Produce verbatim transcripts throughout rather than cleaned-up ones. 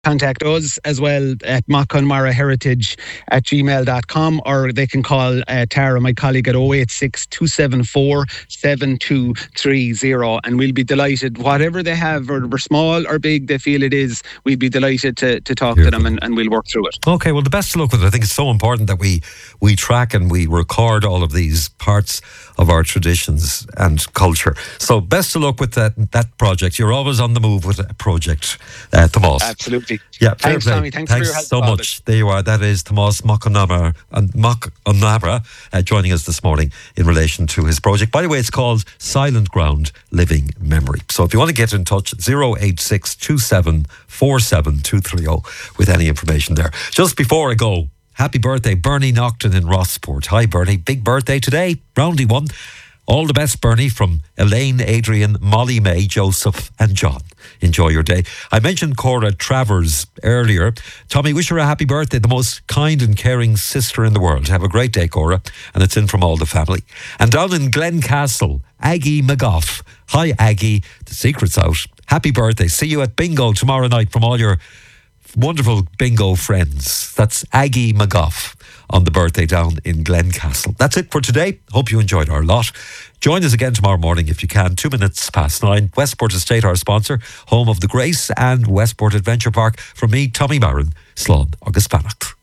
contact us as well at mockconmaraheritage at gmail dot com, or they can call uh, Tara, my colleague, at oh eight six, two seven four, seven two three zero, and we'll be delighted. Whatever they have, or small or big they feel it is, we'll be delighted to, to talk Beautiful. to them and, and we'll work through it. Okay, well, the best of luck with it. I think it's so important that we, we track and we record all of these parts of our traditions and culture. So best of luck with that that project. You're always on the move with a project, uh, Tomás. Absolutely. Yeah, thanks, play. Tommy. Thanks, Thanks for your help. so much. It. There you are. That is Tomás Mock-Conamara and Mock-Conamara uh, joining us this morning in relation to his project. By the way, it's called Silent Ground Living Memory. So if you want to get in touch, zero eight six two seven four seven two three zero with any information there. Just before I go, happy birthday, Bernie Nocton in Rossport. Hi, Bernie. Big birthday today. Roundy one. All the best, Bernie, from Elaine, Adrian, Molly May, Joseph and John. Enjoy your day. I mentioned Cora Travers earlier. Tommy, wish her a happy birthday, the most kind and caring sister in the world. Have a great day, Cora. And it's in from all the family. And down in Glencastle, Aggie McGough. Hi, Aggie. The secret's out. Happy birthday. See you at bingo tomorrow night from all your wonderful bingo friends. That's Aggie McGough on the birthday down in Glencastle. That's it for today. Hope you enjoyed our lot. Join us again tomorrow morning if you can, two minutes past nine. Westport Estate, our sponsor, home of the Grace and Westport Adventure Park. From me, Tommy Marin, Slán agus Fanacht.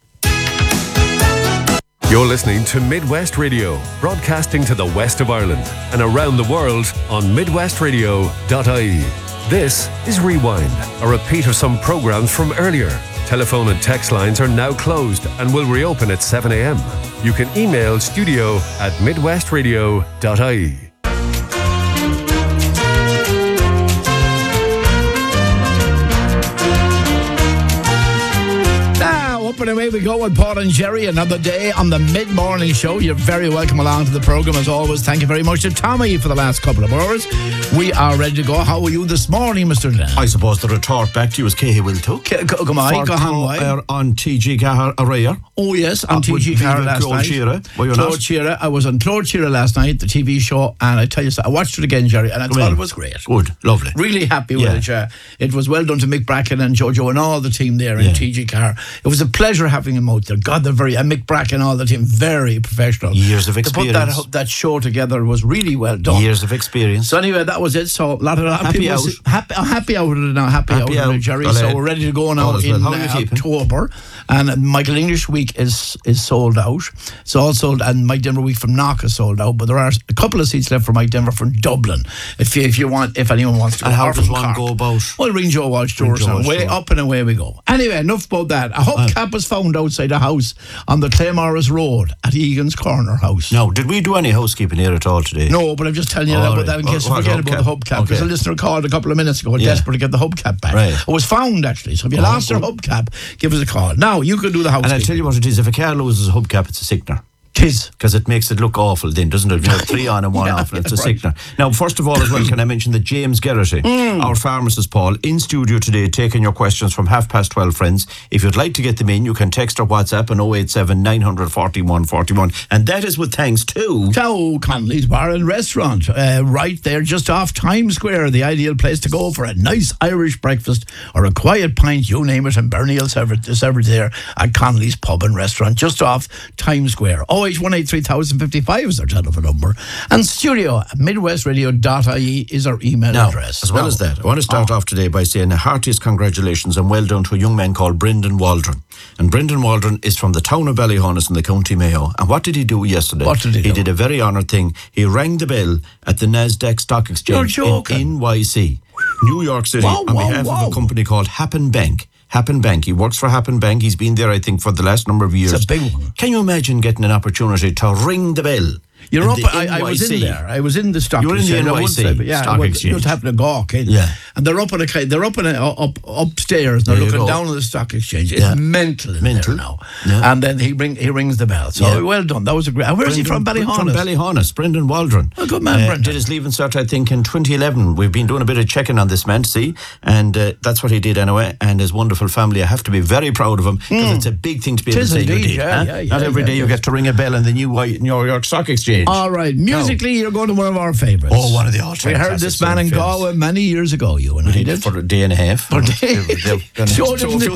You're listening to Midwest Radio, broadcasting to the west of Ireland and around the world on midwest radio dot I E. This is Rewind, a repeat of some programs from earlier. Telephone and text lines are now closed and will reopen at seven a.m. You can email studio at midwest radio dot I E. Up and away we go with Paul and Jerry. Another day on the mid-morning show. You're very welcome along to the programme as always. Thank you very much to Tommy for the last couple of hours. We are ready to go. How are you this morning, Mister Dan? I suppose the retort back to you is Cahy will too. Come on, go on. On T G Cahar Araya. Oh yes, on T G Cahar last Claude night. Shearer. Were you Claude not? Shearer. I was on Claude Shearer last night, the T V show, and I tell you, I watched it again, Jerry, and I thought it was great. Good, lovely. Really happy with yeah. it. Uh, it was well done to Mick Bracken and Jojo and all the team there in yeah. T G Cahar. It was a pleasure having him out there. God, they're very, and Mick Bracken, all the team, very professional. Years of experience. To put that that show together was really well done. Years of experience. So anyway, that was it. So a lot of, a lot of happy people out. See, happy, happy out of it now. Happy, happy out of out, it, Jerry. well, so we're ready to go now in well. uh, October. And Michael English Week is is sold out. It's all sold, and Mike Denver Week from Knock is sold out. But there are a couple of seats left for Mike Denver from Dublin. If you, if you want, if anyone wants to. And go, how does one Cork. go about? Well, ring Joe Walsh Tours and way up and away we go. Anyway, enough about that. A hubcap was found outside a house on the Claymorris Road at Egan's Corner House. No, did we do any housekeeping here at all today? No, but I'm just telling you oh, about right. that in case oh, you forget hubcap? about the hubcap. Because okay. a listener called a couple of minutes ago, yeah. desperate to get the hubcap back. Right. It was found actually. So if you oh, lost your hubcap, give us a call. Now you can do the housekeeping. And I'll tell you what it is: if a car loses a hubcap, it's a sickener. Tis. Because it makes it look awful then, doesn't it? You know, three on and one yeah, off, and it's yeah, a right. sickener. Now, first of all, as well, can I mention that James Geraghty, mm. our pharmacist Paul, in studio today, taking your questions from half past twelve, friends. If you'd like to get them in, you can text or WhatsApp on oh eight seven, nine four one, four one. And that is with thanks to... To Connolly's Bar and Restaurant, uh, right there just off Times Square, the ideal place to go for a nice Irish breakfast or a quiet pint, you name it, and Bernie will serve it, serve it there at Connolly's Pub and Restaurant, just off Times Square. oh eight one eight three thousand fifty-five is our telephone number. And studio at midwest radio dot I E is our email now, address. As well now, as that, I want to start oh. off today by saying a heartiest congratulations and well done to a young man called Brendan Waldron. And Brendan Waldron is from the town of Ballyhonus in the County Mayo. And what did he do yesterday? What did he do? He did a very honoured thing. He rang the bell at the NASDAQ Stock Exchange in N Y C, New York City, wow, on wow, behalf wow. of a company called Happen Bank. Happen Bank. He works for Happen Bank. He's been there, I think, for the last number of years. It's a big one. Can you imagine getting an opportunity to ring the bell? You're up. I, I was in there. I was in the stock. You were in the exchange. N Y C Say, yeah, stock exchange. Just happened to gawk in. Yeah. And they're up in a they're up in a, up upstairs. They're There you looking go. down on the stock exchange. It's Yeah. mental in Mental. there now. Yeah. And then he ring he rings the bell. So Yeah. well done. That was a great. Where's he from? Ballyhonus. From Ballyhonus. Brendan Waldron. Oh, good man, Uh, Brendan. did his leaving cert, I think, in twenty eleven. We've been doing a bit of checking on this man, see, and uh, that's what he did anyway. And his wonderful family, I have to be very proud of him because Mm. it's a big thing to be It able is to say you indeed, did. yeah, huh? yeah, yeah, Not every yeah, day you yes. get to ring a bell in the New New York Stock Exchange. exchange. All right, musically, you're going to one of our favourites. Oh, one of the all-time We heard classics this man of in films. Galway many years ago, you and I did. For a day and a half. For a day. They've- they've done Show a didn't few